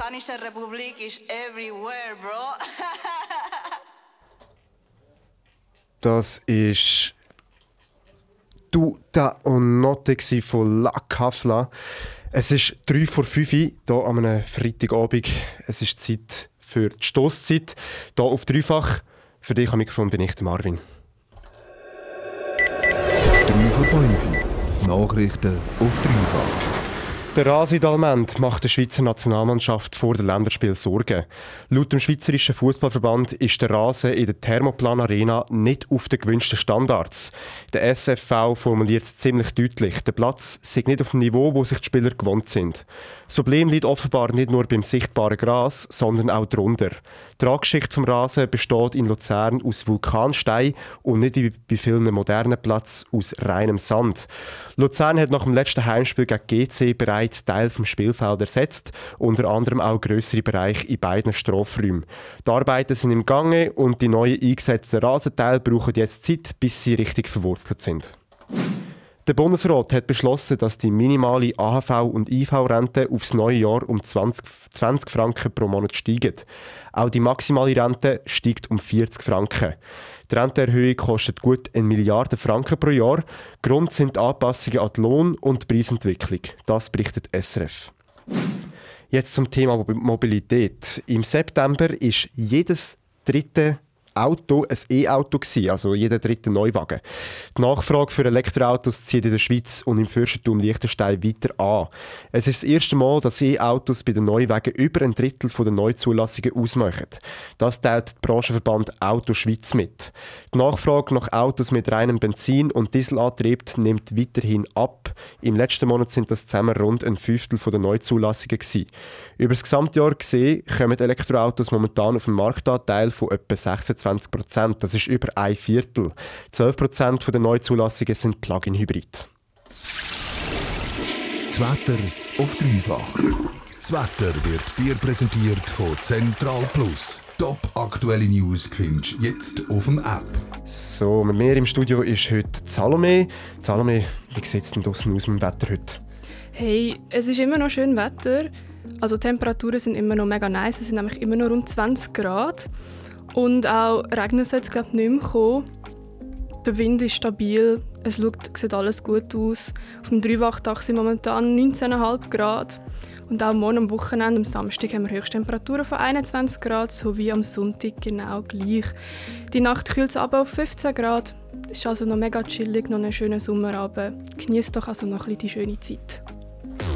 Dominikanische Republik ist everywhere, bro. Das ist «Tuta o Notte» von La Kafla. Es ist 3 vor 5 Uhr, hier an einem Freitagabend. Es ist Zeit für die Stosszeit. Hier auf Dreifach. Für dich am Mikrofon bin ich, der Marvin. 3 vor 5 Uhr. Nachrichten auf Dreifach. Der Rasidalment macht der Schweizer Nationalmannschaft vor dem Länderspiel Sorgen. Laut dem Schweizerischen Fußballverband ist der Rasen in der Thermoplan Arena nicht auf den gewünschten Standards. Der SFV formuliert es ziemlich deutlich. Der Platz sei nicht auf dem Niveau, wo sich die Spieler gewohnt sind. Das Problem liegt offenbar nicht nur beim sichtbaren Gras, sondern auch darunter. Die Traggeschichte vom Rasen besteht in Luzern aus Vulkanstein und nicht wie bei vielen modernen Plätzen aus reinem Sand. Luzern hat nach dem letzten Heimspiel gegen GC bereits Teil vom Spielfeld ersetzt, unter anderem auch grössere Bereiche in beiden Strafräumen. Die Arbeiten sind im Gange und die neu eingesetzten Rasenteile brauchen jetzt Zeit, bis sie richtig verwurzelt sind. Der Bundesrat hat beschlossen, dass die minimale AHV- und IV-Rente aufs neue Jahr um 20 Franken pro Monat steigt. Auch die maximale Rente steigt um 40 Franken. Die Rentenerhöhung kostet gut 1 Milliarde Franken pro Jahr. Grund sind die Anpassungen an die Lohn- und Preisentwicklung. Das berichtet SRF. Jetzt zum Thema Mobilität. Im September ist jedes dritte Auto ein E-Auto gewesen, also jeder dritte Neuwagen. Die Nachfrage für Elektroautos zieht in der Schweiz und im Fürstentum Liechtenstein weiter an. Es ist das erste Mal, dass E-Autos bei den Neuwagen über 1/3 der Neuzulassungen ausmachen. Das teilt der Branchenverband Auto Schweiz mit. Die Nachfrage nach Autos mit reinem Benzin- und Dieselantrieb nimmt weiterhin ab. Im letzten Monat sind das zusammen rund 1/5 der Neuzulassungen gewesen. Über das Gesamtjahr gesehen kommen Elektroautos momentan auf einen Marktanteil von etwa 26%. Das ist über 1/4. 12% der Neuzulassungen sind Plug-in-Hybrid. Das Wetter auf Dreifach. Das Wetter wird dir präsentiert von Central Plus. Top aktuelle News findest du jetzt auf dem App. So, mit mir im Studio ist heute Salome. Salome, wie sieht es denn draussen aus mit dem Wetter heute? Hey, es ist immer noch schön Wetter. Also die Temperaturen sind immer noch mega nice. Es sind nämlich immer noch rund 20 Grad. Und auch Regen soll es nicht mehr kommen. Der Wind ist stabil. Es sieht alles gut aus. Auf dem Dreiwachdach sind momentan 19,5 Grad. Und auch morgen am Wochenende, am Samstag, haben wir Höchsttemperaturen von 21 Grad, sowie am Sonntag genau gleich. Die Nacht kühlt es aber auf 15 Grad. Es ist also noch mega chillig, noch einen schönen Sommerabend. Genießt doch also noch ein bisschen die schöne Zeit.